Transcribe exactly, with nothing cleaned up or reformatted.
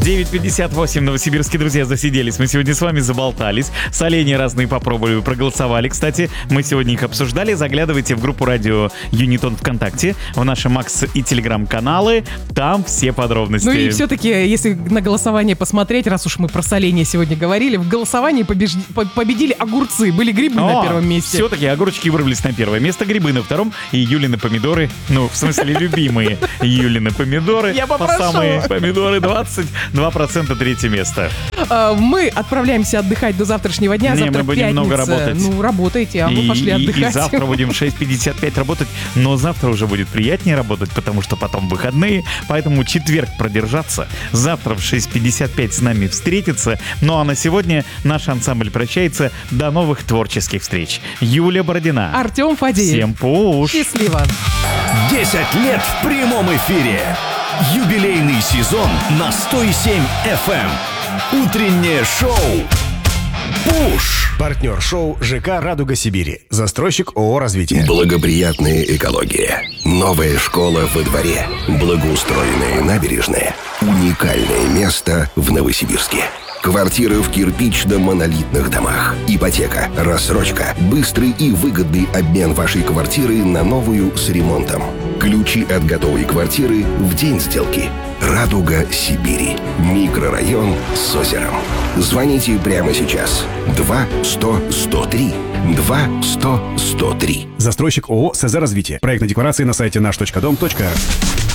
девять пятьдесят восемь, новосибирские друзья, засиделись. Мы сегодня с вами заболтались. Соленья разные попробовали, проголосовали. Кстати, мы сегодня их обсуждали. Заглядывайте в группу радио Юнитон ВКонтакте, в наши Макс и Телеграм-каналы. Там все подробности. Ну и все-таки, если на голосование посмотреть, раз уж мы про соленья сегодня говорили, в голосовании побеж... победили огурцы. Были грибы О, на первом месте. Все-таки огурчики вырвались на первое место, грибы на втором. И Юлины помидоры, ну, в смысле, любимые Юлины помидоры. Я попрошу. По самые помидоры двадцать два процента третье место. Мы отправляемся отдыхать до завтрашнего дня. Не, завтра мы будем пятница. много работать. Ну, работайте, а мы и, пошли и, отдыхать. И завтра будем в шесть пятьдесят пять работать, но завтра уже будет приятнее работать, потому что потом выходные, поэтому четверг продержаться. Завтра в шесть пятьдесят пять с нами встретиться. Ну а на сегодня наш ансамбль прощается. До новых творческих встреч. Юлия Бородина. Артем Фадеев. Всем пуш. Счастливо. десять лет в прямом эфире. Юбилейный сезон на сто семь эф эм. Утреннее шоу «Пуш». Партнер шоу ЖК «Радуга Сибири». Застройщик ООО «Развитие». Благоприятная экология. Новая школа во дворе. Благоустроенные набережные. Уникальное место в Новосибирске. Квартиры в кирпично-монолитных домах. Ипотека, рассрочка, быстрый и выгодный обмен вашей квартиры на новую с ремонтом. Ключи от готовой квартиры в день сделки. «Радуга Сибири». Микрорайон с озером. Звоните прямо сейчас. два сто сто три. два сто сто три. Застройщик ООО «СЗ Развитие». Проектная декларация на сайте наш точка дом точка эр.